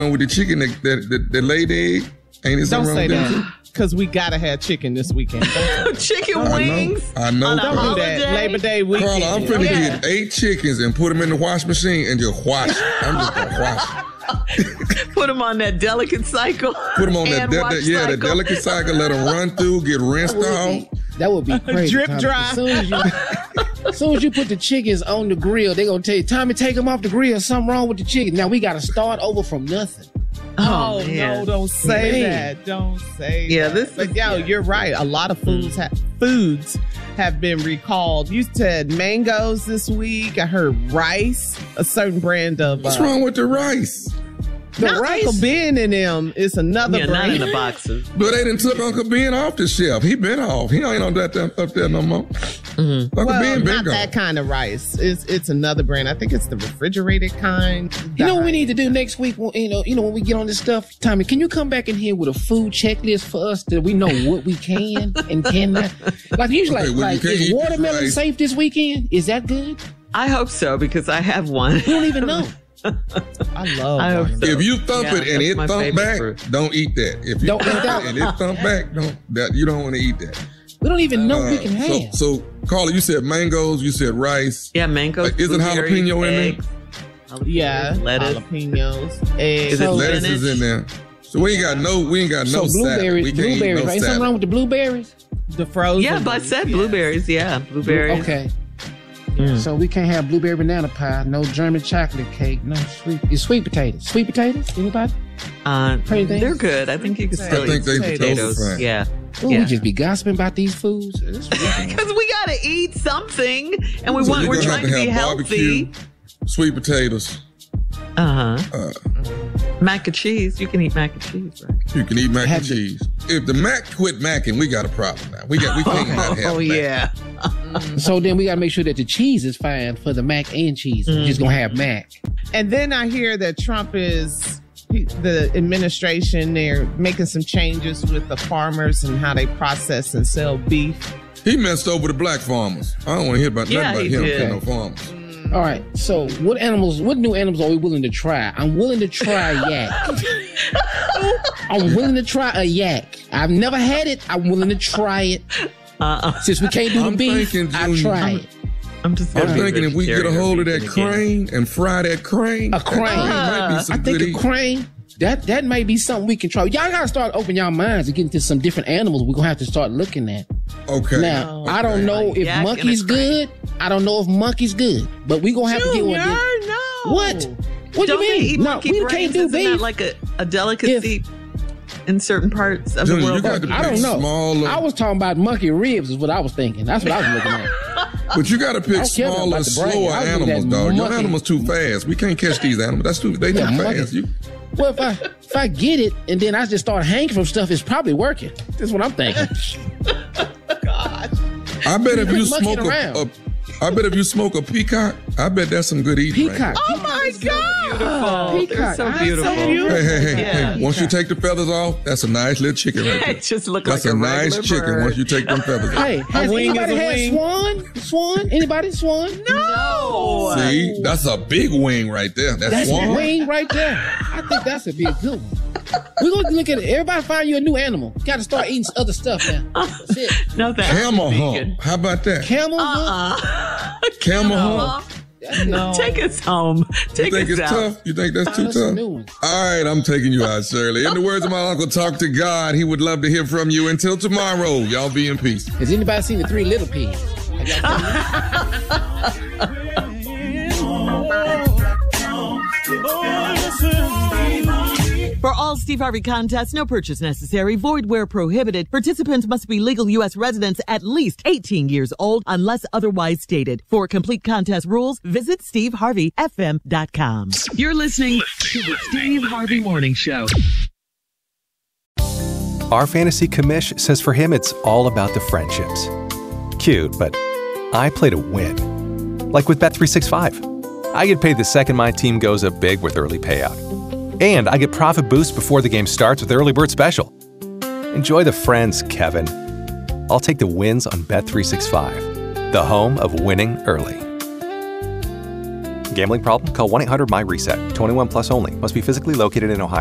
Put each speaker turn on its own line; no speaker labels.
with the chicken that laid egg? Ain't it something wrong with that?
Because we gotta have chicken this weekend.
Chicken wings.
I know.
Don't do that. Labor Day weekend.
Carla, I'm finna get 8 chickens and put them in the wash machine and just wash. I'm just gonna wash.
Put them on that delicate cycle.
Put them on that delicate cycle. Let them run through, get rinsed off.
That would be crazy.
Drip dry.
As soon as you put the chickens on the grill, they're gonna tell you, Tommy, take them off the grill. Something wrong with the chicken. Now we gotta start over from nothing.
Oh no! Don't say that. Don't say that. But you're right. A lot of foods have been recalled. You said mangoes this week. I heard rice. A certain brand of.
What's wrong with the rice?
The rice. Uncle Ben in them is another brand.
Not in the boxes.
But they done took Uncle Ben off the shelf. He been off. He ain't on that up there no more.
Mm-hmm. Uncle Ben been gone. That kind of rice. It's another brand. I think it's the refrigerated kind.
You know what we need to do next week? You know when we get on this stuff, Tommy, can you come back in here with a food checklist for us that we know what we can and cannot? Like usually, is watermelon safe this weekend? Is that good?
I hope so because I have one.
We don't even know.
I love it.
If you thump it and it thump back, don't eat that. If you
don't eat that
and it thump back, you don't want to eat that.
We don't even know we can have.
So Carla, you said mangoes, you said rice.
Yeah, mangoes.
Isn't jalapeno in
there?
Yeah,
lettuce,
jalapenos, eggs.
Lettuce is in there. So we ain't got no
blueberries, blueberries, right? Something wrong with the blueberries?
The frozen.
Yeah, but I said blueberries. Yeah, blueberries.
Okay. So we can't have blueberry banana pie, no German chocolate cake, no sweet potatoes. Sweet potatoes? Anybody?
They're good. I think you can still eat potatoes. Yeah.
We just be gossiping about these foods.
Because we gotta eat something, and we're trying to be healthy.
Barbecue, sweet potatoes.
Mac and cheese. You can eat mac and cheese, right?
You can eat mac and cheese. If the Mac quit macking, we got a problem now. We can't not have Mac.
So then we got to make sure that the cheese is fine for the mac and cheese. We're just going to have mac.
And then I hear that Trump the administration, they're making some changes with the farmers and how they process and sell beef.
He messed over the black farmers. I don't want to hear about nothing about him killing no farmers.
All right, so what new animals are we willing to try? I'm willing to try yak. I'm willing to try a yak. I've never had it. I'm willing to try it. Since we can't do the beef, I'll try it.
I'm
thinking if we get a hold of that crane and fry that crane.
A crane. I think a crane. That might be something we can try. Y'all gotta start opening y'all minds and get into some different animals we're gonna have to start looking at.
Okay.
Now, I don't know if monkey's good. I don't know if monkey's good. But we gonna have to get one.
No.
What? What do you mean?
No, we can't do beef. Isn't that like a delicacy in certain parts of the world?
I don't know. I was talking about monkey ribs is what I was thinking. That's what I was looking at.
But you got to pick smaller, slower animals, dog. Your animal's too fast. We can't catch these animals. They too fast.
Well, if I get it and then I just start hanging from stuff, it's probably working. That's what I'm thinking.
God.
I bet if you smoke a peacock, I bet that's some good eating.
Peacock.
Oh my God.
Peacock.
They're so beautiful.
Hey. Once you take the feathers off, that's a nice little chicken right there.
It just looks
like a nice chicken
bird.
Once you take them feathers off.
Hey, has anybody had swan? Swan? Anybody swan?
No.
See, that's a big wing right there. That's swan.
A wing right there. I think that's a big good one. We're going to look at it. Everybody find you a new animal. You got to start eating other stuff now. That's it.
No, that's
camel hump. How about that?
Camel hump?
Camel hump.
No. Take us home.
You think it's tough? You think that's too tough? All right, I'm taking you out, Shirley. In the words of my uncle, talk to God. He would love to hear from you. Until tomorrow, y'all be in peace.
Has anybody seen the Three Little Pigs?
For all Steve Harvey contests, no purchase necessary, void where prohibited. Participants must be legal U.S. residents at least 18 years old unless otherwise stated. For complete contest rules, visit SteveHarveyFM.com.
You're listening to the Steve Harvey Morning Show.
Our fantasy commish says for him it's all about the friendships. Cute, but I play to win. Like with Bet365. I get paid the second my team goes up big with early payout. And I get profit boost before the game starts with Early Bird Special. Enjoy the friends, Kevin. I'll take the wins on Bet365, the home of winning early. Gambling problem? Call 1-800-MY-RESET. 21 plus only. Must be physically located in Ohio.